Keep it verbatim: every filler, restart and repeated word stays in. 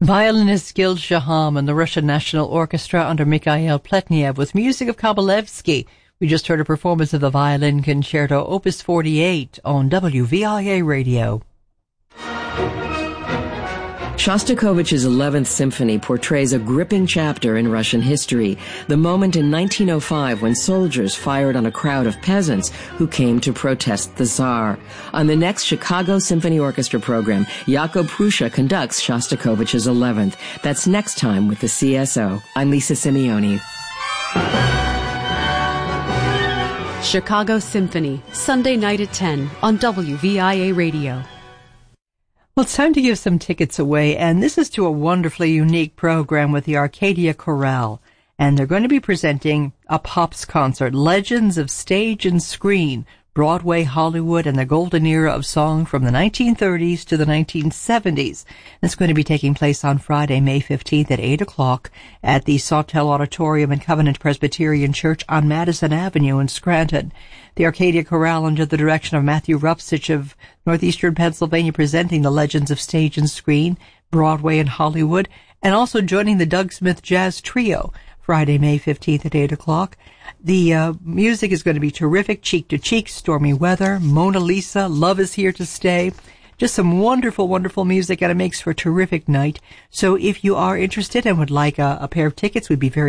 Violinist Gil Shaham and the Russian National Orchestra under Mikhail Pletnev with music of Kabalevsky. We just heard a performance of the Violin Concerto Opus forty-eight on W V I A Radio. Shostakovich's eleventh Symphony portrays a gripping chapter in Russian history, the moment in nineteen oh five when soldiers fired on a crowd of peasants who came to protest the Tsar. On the next Chicago Symphony Orchestra program, Jakub Prussia conducts Shostakovich's eleventh. That's next time with the C S O. I'm Lisa Simeone. Chicago Symphony, Sunday night at ten on W V I A Radio. Well, it's time to give some tickets away, and this is to a wonderfully unique program with the Arcadia Chorale, and they're going to be presenting a Pops concert, Legends of Stage and Screen, Broadway, Hollywood, and the golden era of song from the nineteen thirties to the nineteen seventies. It's going to be taking place on Friday, May fifteenth at eight o'clock at the Sawtell Auditorium and Covenant Presbyterian Church on Madison Avenue in Scranton. The Arcadia Chorale, under the direction of Matthew Rupsich of Northeastern Pennsylvania, presenting the Legends of Stage and Screen, Broadway, and Hollywood, and also joining the Doug Smith Jazz Trio, Friday, May fifteenth at eight o'clock. The uh, music is going to be terrific, cheek to cheek, Stormy Weather, Mona Lisa, Love is Here to Stay. Just some wonderful, wonderful music, and it makes for a terrific night. So if you are interested and would like a, a pair of tickets, we'd be very